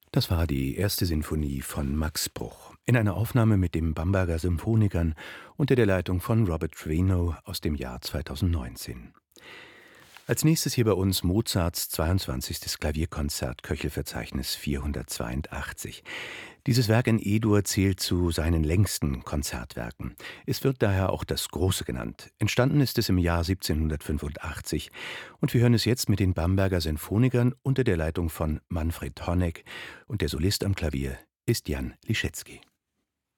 Das war die erste Sinfonie von Max Bruch in einer Aufnahme mit den Bamberger Symphonikern unter der Leitung von Robert Trevino aus dem Jahr 2019. Als nächstes hier bei uns Mozarts 22. Klavierkonzert, Köchelverzeichnis 482. Dieses Werk in E-Dur zählt zu seinen längsten Konzertwerken. Es wird daher auch das Große genannt. Entstanden ist es im Jahr 1785 und wir hören es jetzt mit den Bamberger Sinfonikern unter der Leitung von Manfred Honeck und der Solist am Klavier ist Jan Liszewski.